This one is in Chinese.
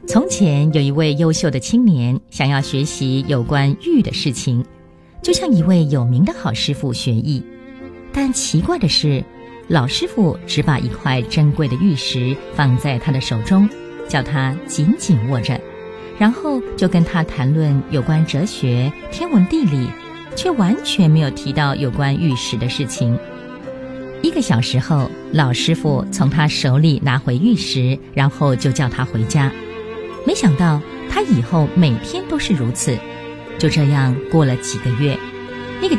从前有一位优秀的青年，想要学习有关玉的事情，就向一位有名的好师傅学艺。但奇怪的是，老师傅只把一块珍贵的玉石放在他的手中，叫他紧紧握着，然后就跟他谈论有关哲学、天文地理，却完全没有提到有关玉石的事情。1个小时后，老师傅从他手里拿回玉石，然后就叫他回家。没想到他以后每天都是如此。就这样过了几个月，